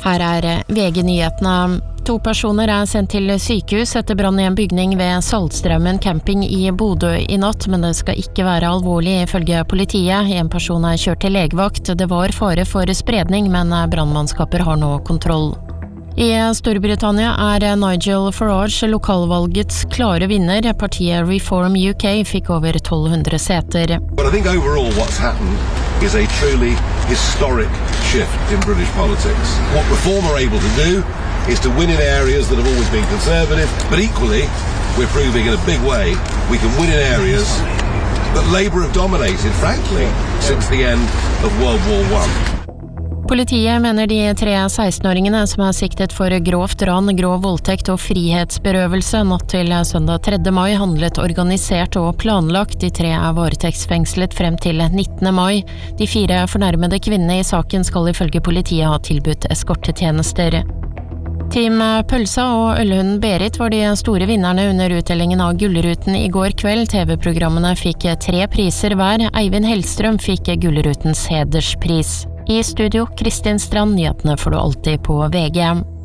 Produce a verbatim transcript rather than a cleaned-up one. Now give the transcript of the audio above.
Her er V G-nyhetene. To personer er sendt til sykehus etter brann i en bygning ved Saltstraumen camping i Bodø i natt, men det skal ikke være alvorlig ifølge politiet. En person er kjørt til legevakt. Det var fare for spredning, men brannmannskaper har nå kontroll. I Storbritannia er Nigel Farage lokalvalgets klare vinner. Partiet Reform U K fikk over tolv hundre seter. But I think overall what's happened is a truly historic shift in British politics. What Reform are able to do is to win in areas that have always been conservative, but equally we're proving in a big way we can win in areas that Labour have dominated, frankly, since the end of World War One. Politiet mener de tre seksten-åringene som er siktet for grovt ran, grov voldtekt og frihetsberøvelse natt til søndag tredje mai handlet organisert og planlagt. De tre er varetektsfengslet frem til nittende mai. De fire fornærmede kvinnene i saken skal ifølge politiet ha tilbudt eskortetjenester. Team Pølsa og ølhunden Berit var de store vinnerne under utdelingen av Gullruten i går kveld. T V-programmene fikk tre priser hver. Eivind Hellstrøm fikk Gullrutens hederspris. I studio, Kristin Strand, nyhetene får du alltid på V G.